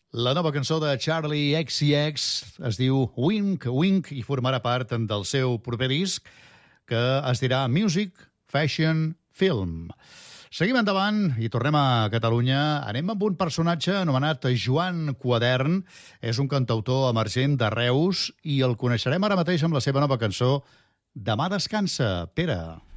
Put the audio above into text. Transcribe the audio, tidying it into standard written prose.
La nova cançó de Charlie XCX es diu Wink Wink i formarà part del seu proper disc, que es dirà Music, Fashion, Film. Seguim endavant i tornem a Catalunya. Anem amb un personatge anomenat Joan Quadern. És un cantautor emergent de Reus i el coneixerem ara mateix amb la seva nova cançó Demà descansa, Pere.